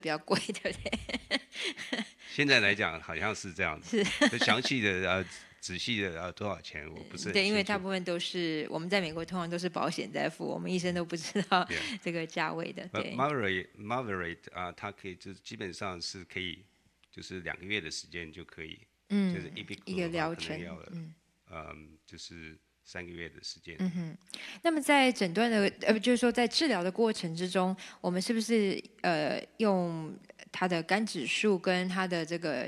比较贵，对不对？ 现在来讲好像是这样子， 是， 详细的仔细的多少钱我不是很对，因为清楚。 大部分都是我们在美国通常都是保险在付，我们医生都不知道对啊， 这个价位的。对， Margaret 它可以就是基本上是可以，就是2个月的时间就可以，就是嗯， 一 b i 一个的话疗程， 可能要嗯。 就是3个月的时间。 嗯哼，那么在诊断的就是说在治疗的过程之中，我们是不是用它的肝指数跟它的这个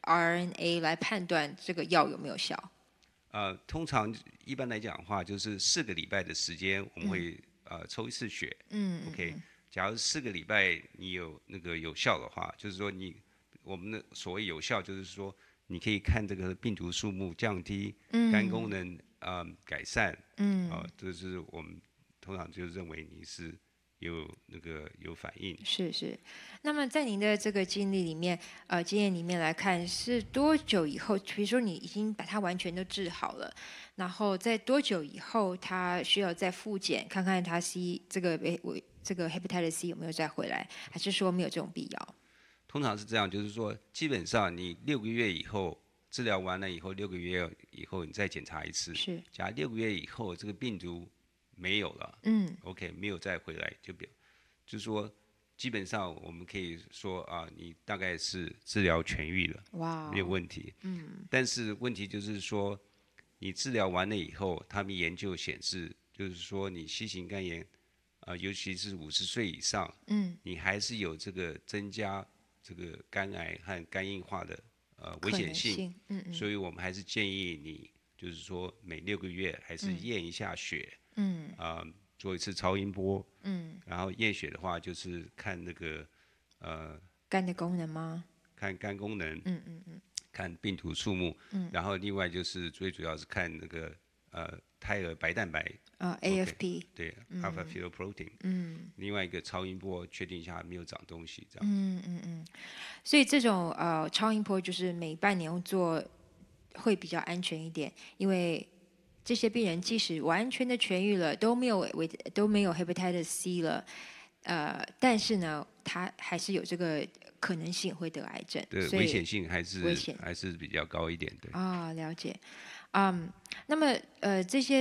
RNA 来判断这个药有没有效？ 通常一般来讲的话，就是4个礼拜的时间，我们嗯会抽一次血。 嗯嗯 OK， 嗯假如4个礼拜你有有效的话，就是说我们的所谓有效，就是说你可以看这个病毒数目降低，肝功嗯能改善， 嗯， 这是我们通常就认为你是有反应。 是是。那么在您的这个经验里面来看，是多久以后？比如说你已经把它完全都治好了，然后在多久以后，他需要再复检，看看他 这个 hepatitis C 有没有再回来，还是说没有这种必要？ 通常是这样，就是说基本上你6个月以后治疗完了以后，6个月以后你再检查一次。 是， 假如6个月以后这个病毒没有了嗯， ，OK，没有再回来，就是说基本上我们可以说你大概是治疗痊愈了，没有哇哦， 问题。但是问题就是说，你治疗完了以后，他们研究显示，就是说你新型肝炎，尤其是50岁以上，你还是有这个增加这个肝癌和肝硬化的危可险性， 能性， 所以我们还是建议你，就是说每6个月还是验一下血，做一次超音波，然后验血的话就是看肝的功能吗？ 看肝功能，看病毒数目，然后另外就是最主要是看胎儿白蛋白，OK， AFP， 对，alpha fetoprotein，另外一个超音波确定一下没有长东西这样子。 所以这种超音波就是每半年做会比较安全一点，因为这些病人即使完全的痊愈了，都没有 hepatitis C 了，但是呢，他还是有这个可能性会得癌症， 对， 所以危险性危险还是比较高一点，对。 了解。那么这些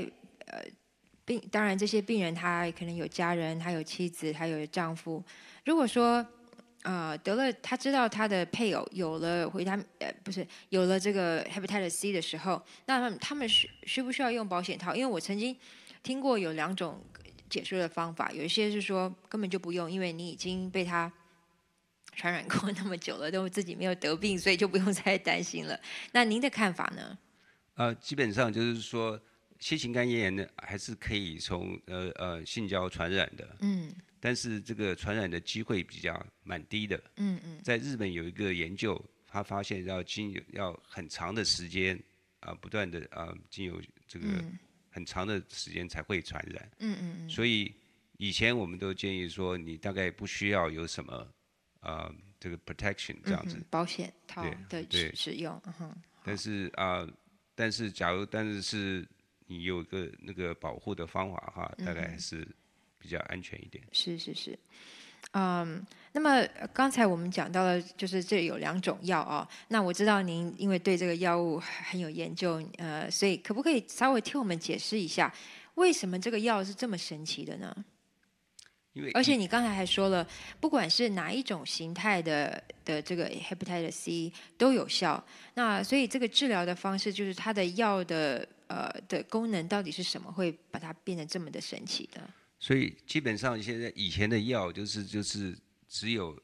当然这些病人他可能有家人，他有妻子，他有丈夫。如果说得了，他知道他的配偶有了不是有了这个 hepatitis C 的时候，那他们需不需要用保险套？因为我曾经听过有2种解说的方法，有一些是说根本就不用，因为你已经被他传染过那么久了，都自己没有得病，所以就不用再担心了。那您的看法呢？ 基本上就是说，新型肝炎呢还是可以从性交传染的，但是这个传染的机会蛮低的。在日本有一个研究，他发现要很长的时间不断的经由这个很长的时间才会传染。所以以前我们都建议说，你大概不需要有什么这个 protection 这样子。 保险套的对， 使用， 但是但是你有个保护的方法的话，大概还是比较安全一点。 是是是。那么刚才我们讲到了，就是这有2种药啊。那我知道您因为对这个药物很有研究，所以可不可以稍微替我们解释一下，为什么这个药是这么神奇的呢？ 因为而且你刚才还说了，不管是哪一种形态的这个 hepatitis C 都有效。那所以这个治疗的方式，就是它的药的功能到底是什么，会把它变得这么的神奇的？ 所以基本上以前的药就是只有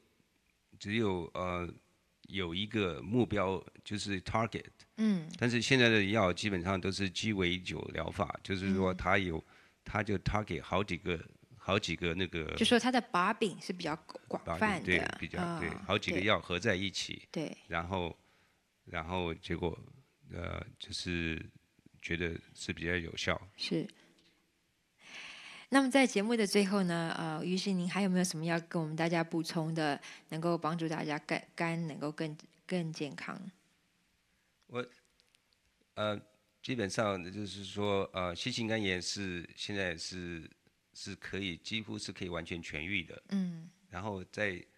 有一个目标就是 target，但是现在的药基本上都是鸡尾酒疗法，就是说它就 target 好几个就说它的把柄是比较广泛对的， 对，好几个药合在一起， 对， 然后结果就是觉得是比较有效。 是。那么在节目的最后呢，于是您还有没有什么要跟我们大家补充的，能够帮助大家肝能够更健康？ 我基本上就是说新型肝炎现在是几乎是可以完全痊愈的。然后